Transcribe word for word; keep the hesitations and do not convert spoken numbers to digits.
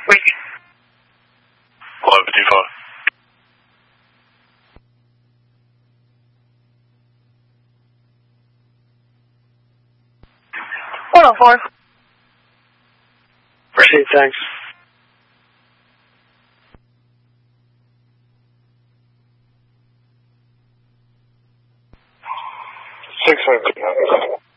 eleven fifty-five. one oh four. Proceed, thanks. six seventy-nine.